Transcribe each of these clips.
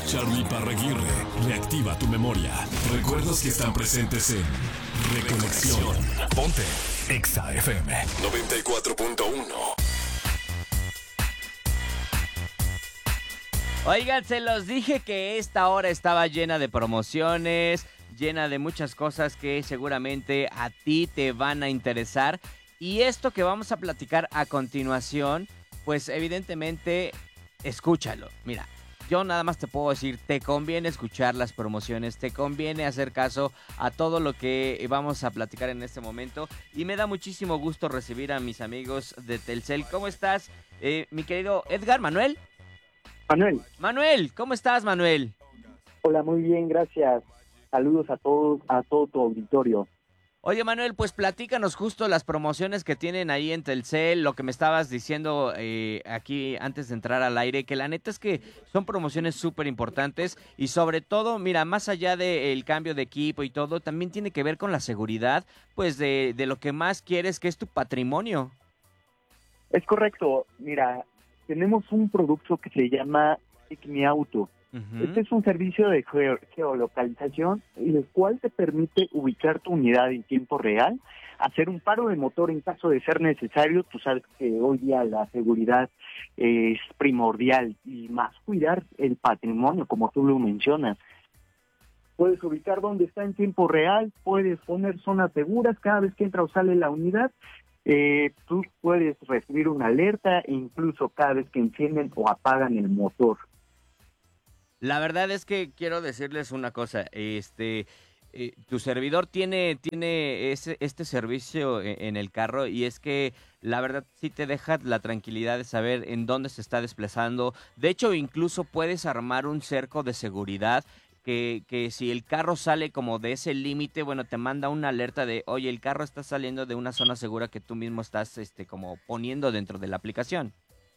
Charlie Parraguirre reactiva tu memoria. Recuerdos que están presentes en Reconexión. Ponte Exa FM 94.1. Oigan, se los dije que esta hora estaba llena de promociones, llena de muchas cosas que seguramente a ti te van a interesar. Y esto que vamos a platicar a continuación, pues evidentemente, escúchalo. Mira, yo nada más te puedo decir, te conviene escuchar las promociones, te conviene hacer caso a todo lo que vamos a platicar en este momento. Y me da muchísimo gusto recibir a mis amigos de Telcel. ¿Cómo estás, mi querido Edgar? ¿Manuel? Manuel, ¿cómo estás, Manuel? Hola, muy bien, gracias. Saludos a todos, a todo tu auditorio. Oye, Manuel, pues platícanos justo las promociones que tienen ahí en Telcel, lo que me estabas diciendo aquí antes de entrar al aire, que la neta es que son promociones súper importantes y sobre todo, mira, más allá del cambio de equipo y todo, también tiene que ver con la seguridad, pues de lo que más quieres, que es tu patrimonio. Es correcto, mira, tenemos un producto que se llama Mi Auto. Este es un servicio de geolocalización, el cual te permite ubicar tu unidad en tiempo real, hacer un paro de motor en caso de ser necesario. Tú sabes que hoy día la seguridad es primordial y más cuidar el patrimonio, como tú lo mencionas. Puedes ubicar dónde está en tiempo real, puedes poner zonas seguras cada vez que entra o sale la unidad. Tú puedes recibir una alerta incluso cada vez que encienden o apagan el motor. La verdad es que quiero decirles una cosa, tu servidor tiene este servicio en el carro y es que la verdad sí te deja la tranquilidad de saber en dónde se está desplazando. De hecho, incluso puedes armar un cerco de seguridad que si el carro sale como de ese límite, bueno, te manda una alerta de, oye, el carro está saliendo de una zona segura que tú mismo estás como poniendo dentro de la aplicación.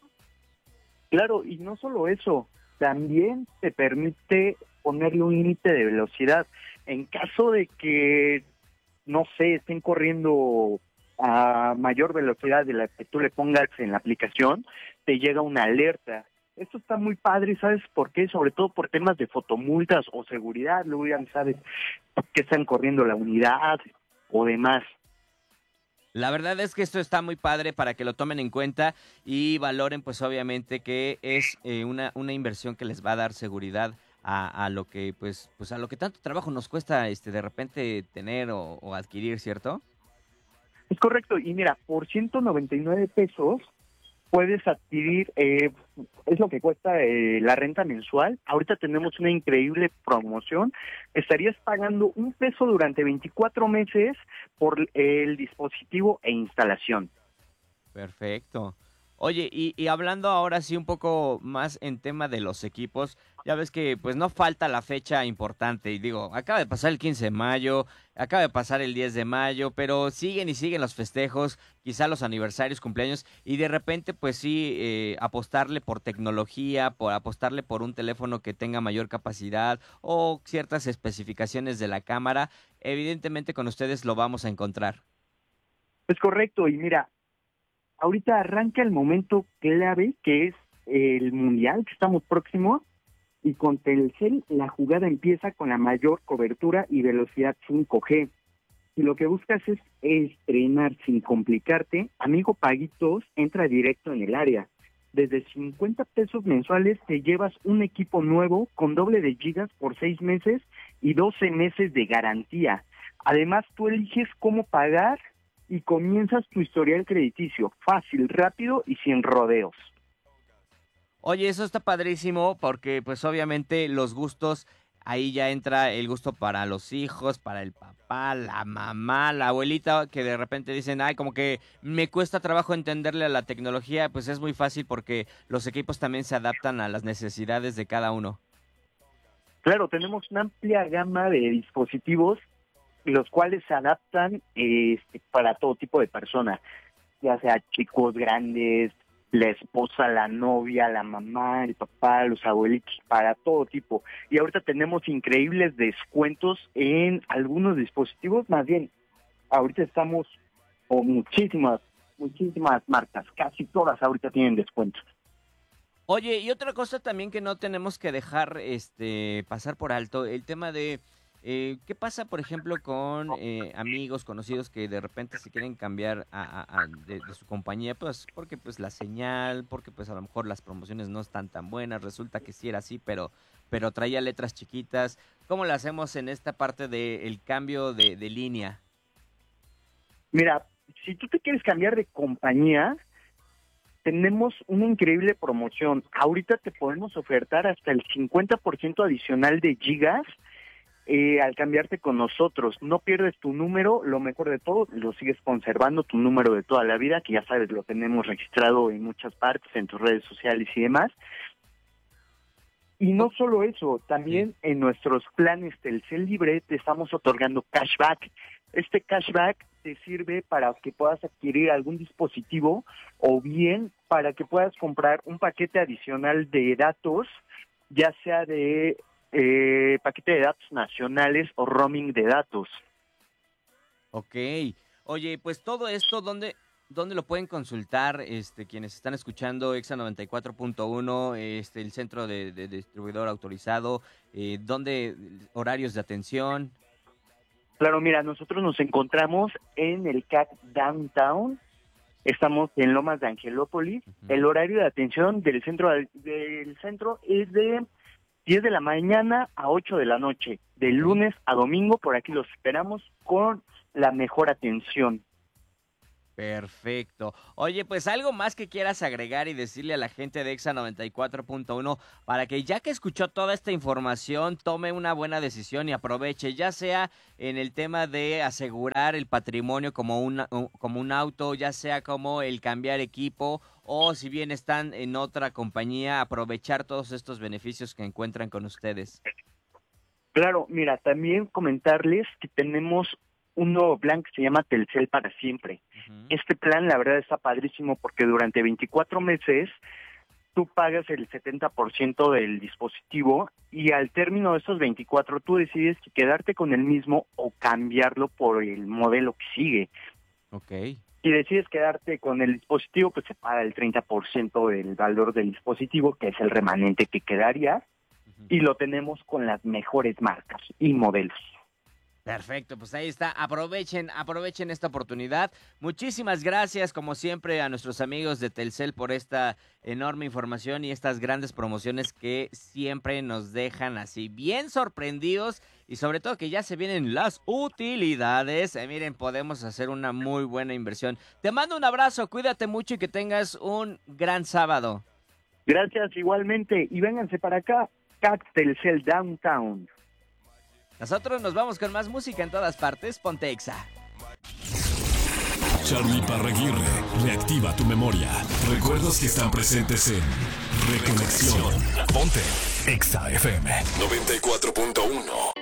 Claro, y no solo eso, también te permite ponerle un límite de velocidad. En caso de que, no sé, estén corriendo a mayor velocidad de la que tú le pongas en la aplicación, te llega una alerta. Esto está muy padre, ¿sabes por qué? Sobre todo por temas de fotomultas o seguridad, luego ya sabes que están corriendo la unidad o demás. La verdad es que esto está muy padre para que lo tomen en cuenta y valoren pues obviamente que es una inversión que les va a dar seguridad a lo que pues a lo que tanto trabajo nos cuesta de repente tener o adquirir, ¿cierto? Es correcto, y mira, por 199 pesos puedes adquirir, es lo que cuesta la renta mensual. Ahorita tenemos una increíble promoción. Estarías pagando $1 durante 24 meses por el dispositivo e instalación. Perfecto. Oye, y hablando ahora sí un poco más en tema de los equipos, ya ves que pues no falta la fecha importante, y digo, acaba de pasar el 15 de mayo, acaba de pasar el 10 de mayo, pero siguen y siguen los festejos, quizá los aniversarios, cumpleaños, y de repente pues sí, apostarle por tecnología, por apostarle por un teléfono que tenga mayor capacidad o ciertas especificaciones de la cámara, evidentemente con ustedes lo vamos a encontrar. Es correcto, y mira, ahorita arranca el momento clave que es el Mundial, que estamos próximos, y con Telcel la jugada empieza con la mayor cobertura y velocidad 5G. Si lo que buscas es estrenar sin complicarte, amigo Paguitos entra directo en el área. Desde 50 pesos mensuales te llevas un equipo nuevo con doble de gigas por 6 meses y 12 meses de garantía. Además, tú eliges cómo pagar y comienzas tu historial crediticio, fácil, rápido y sin rodeos. Oye, eso está padrísimo porque pues obviamente los gustos, ahí ya entra el gusto para los hijos, para el papá, la mamá, la abuelita, que de repente dicen, ay, como que me cuesta trabajo entenderle a la tecnología, pues es muy fácil porque los equipos también se adaptan a las necesidades de cada uno. Claro, tenemos una amplia gama de dispositivos, los cuales se adaptan para todo tipo de personas, ya sea chicos grandes, la esposa, la novia, la mamá, el papá, los abuelitos, para todo tipo. Y ahorita tenemos increíbles descuentos en algunos dispositivos, más bien, ahorita estamos con muchísimas marcas, casi todas ahorita tienen descuentos. Oye, y otra cosa también que no tenemos que dejar pasar por alto, el tema de ¿qué pasa, por ejemplo, con amigos, conocidos que de repente se quieren cambiar de su compañía, pues porque pues la señal, porque pues a lo mejor las promociones no están tan buenas, resulta que sí era así, pero traía letras chiquitas. ¿Cómo lo hacemos en esta parte del cambio de línea? Mira, si tú te quieres cambiar de compañía, tenemos una increíble promoción. Ahorita te podemos ofertar hasta el 50% adicional de gigas al cambiarte con nosotros. No pierdes tu número, lo mejor de todo, lo sigues conservando, tu número de toda la vida, que ya sabes, lo tenemos registrado en muchas partes, en tus redes sociales y demás. Y no solo eso, también en nuestros planes Telcel Libre te estamos otorgando cashback. Este cashback te sirve para que puedas adquirir algún dispositivo o bien para que puedas comprar un paquete adicional de datos, ya sea de paquete de datos nacionales o roaming de datos. Ok. Oye, pues todo esto, ¿dónde lo pueden consultar quienes están escuchando Exa 94.1, el centro de distribuidor autorizado? ¿Dónde horarios de atención? Claro, mira, nosotros nos encontramos en el CAC Downtown. Estamos en Lomas de Angelópolis. Uh-huh. El horario de atención del centro es de 10 de la mañana a 8 de la noche, de lunes a domingo. Por aquí los esperamos con la mejor atención. Perfecto. Oye, pues algo más que quieras agregar y decirle a la gente de Exa 94.1 para que ya que escuchó toda esta información tome una buena decisión y aproveche, ya sea en el tema de asegurar el patrimonio como un auto, ya sea como el cambiar equipo o si bien están en otra compañía, aprovechar todos estos beneficios que encuentran con ustedes. Claro, mira, también comentarles que tenemos un nuevo plan que se llama Telcel para siempre. Uh-huh. Este plan, la verdad, está padrísimo porque durante 24 meses tú pagas el 70% del dispositivo y al término de esos 24 tú decides si quedarte con el mismo o cambiarlo por el modelo que sigue. Okay. Si decides quedarte con el dispositivo, pues se paga el 30% del valor del dispositivo, que es el remanente que quedaría, uh-huh. Y lo tenemos con las mejores marcas y modelos. Perfecto, pues ahí está, aprovechen esta oportunidad. Muchísimas gracias, como siempre, a nuestros amigos de Telcel por esta enorme información y estas grandes promociones que siempre nos dejan así bien sorprendidos y sobre todo que ya se vienen las utilidades. Miren, podemos hacer una muy buena inversión. Te mando un abrazo, cuídate mucho y que tengas un gran sábado. Gracias, igualmente, y vénganse para acá, CAC Telcel Downtown. Nosotros nos vamos con más música en todas partes. Ponte Exa. Charly Parraguirre reactiva tu memoria. Recuerdos que están presentes en Reconexión. Ponte Exa FM 94.1.